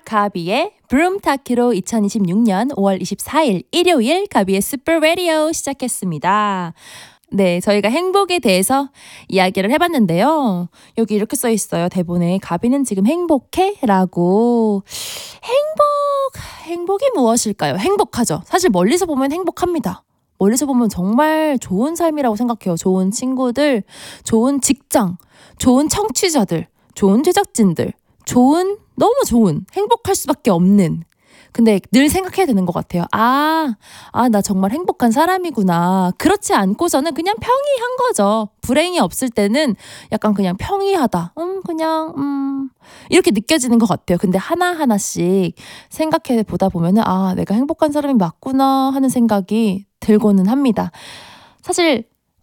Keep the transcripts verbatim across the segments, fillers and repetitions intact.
가비의 브룸 타키로 이천이십육년 오월 이십사일 일요일 가비의 슈퍼 라디오 시작했습니다. 네, 저희가 행복에 대해서 이야기를 해봤는데요. 여기 이렇게 써 있어요. 대본에 가비는 지금 행복해? 라고. 행복, 행복이 무엇일까요? 행복하죠. 사실 멀리서 보면 행복합니다. 멀리서 보면 정말 좋은 삶이라고 생각해요. 좋은 친구들, 좋은 직장, 좋은 청취자들, 좋은 제작진들, 좋은, 너무 좋은, 행복할 수밖에 없는. 근데 늘 생각해야 되는 것 같아요. 아, 아, 나 정말 행복한 사람이구나. 그렇지 않고서는 그냥 평이한 거죠. 불행이 없을 때는 약간 그냥 평이하다. 음, 그냥, 음, 이렇게 느껴지는 것 같아요. 근데 하나하나씩 생각해 보다 보면은, 아, 내가 행복한 사람이 맞구나 하는 생각이 들고는 합니다. 사실,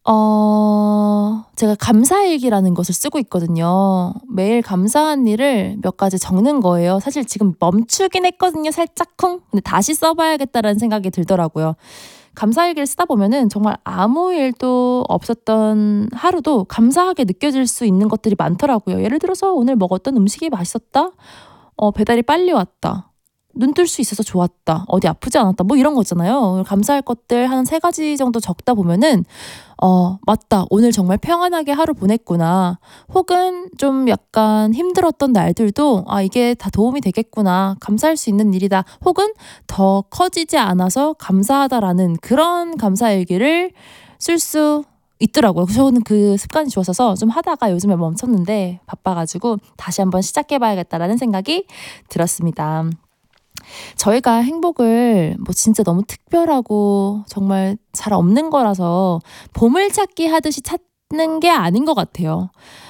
어, 제가 감사일기라는 것을 쓰고 있거든요. 매일 감사한 일을 몇 가지 적는 거예요. 사실 지금 멈추긴 했거든요. 살짝쿵. 근데 다시 써봐야겠다라는 생각이 들더라고요. 감사일기를 쓰다 보면은 정말 아무 일도 없었던 하루도 감사하게 느껴질 수 있는 것들이 많더라고요. 예를 들어서 오늘 먹었던 음식이 맛있었다. 어, 배달이 빨리 왔다. 눈 뜰 수 있어서 좋았다. 어디 아프지 않았다. 뭐 이런 거 있잖아요. 감사할 것들 한 세 가지 정도 적다 보면은 어, 맞다. 오늘 정말 평안하게 하루 보냈구나. 혹은 좀 약간 힘들었던 날들도 아, 이게 다 도움이 되겠구나. 감사할 수 있는 일이다. 혹은 더 커지지 않아서 감사하다라는 그런 감사일기를 쓸 수 있더라고요. 저는 그 습관이 좋았어서 좀 하다가 요즘에 멈췄는데 바빠가지고 다시 한번 시작해봐야겠다라는 생각이 들었습니다. 저희가 행복을 뭐 진짜 너무 특별하고 정말 잘 없는 거라서 보물찾기 하듯이 찾는 게 아닌 것 같아요.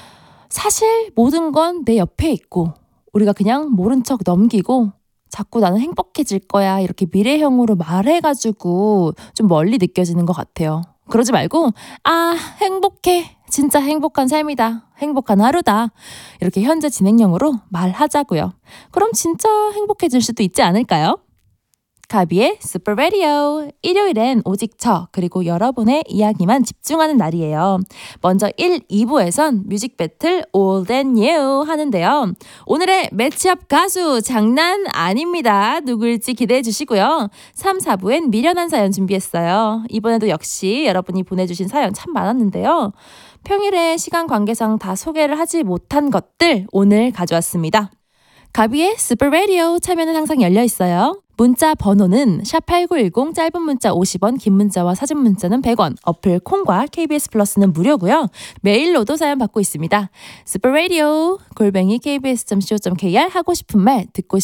사실 모든 건 내 옆에 있고 우리가 그냥 모른 척 넘기고 자꾸 나는 행복해질 거야 이렇게 미래형으로 말해가지고 좀 멀리 느껴지는 것 같아요. 그러지 말고 아 행복해 진짜 행복한 삶이다 행복한 하루다 이렇게 현재 진행형으로 말하자고요. 그럼 진짜 행복해질 수도 있지 않을까요? 가비의 슈퍼 라디오 일요일엔 오직 저 그리고 여러분의 이야기만 집중하는 날이에요. 먼저 일, 이부에선 뮤직 배틀 Old and New 하는데요. 오늘의 매치업 가수 장난 아닙니다. 누구일지 기대해 주시고요. 삼, 사부엔 미련한 사연 준비했어요. 이번에도 역시 여러분이 보내주신 사연 참 많았는데요. 평일에 시간 관계상 다 소개를 하지 못한 것들 오늘 가져왔습니다. 가비의 슈퍼 라디오 참여는 항상 열려 있어요. 문자 번호는 샵팔구일공 짧은 문자 오십 원 긴 문자와 사진 문자는 백 원 어플 콩과 케이비에스 플러스는 무료고요. 메일로도 사연 받고 있습니다. 슈퍼 라디오 골뱅이 케이비에스 닷 씨오 닷 케이알 하고 싶은 말 듣고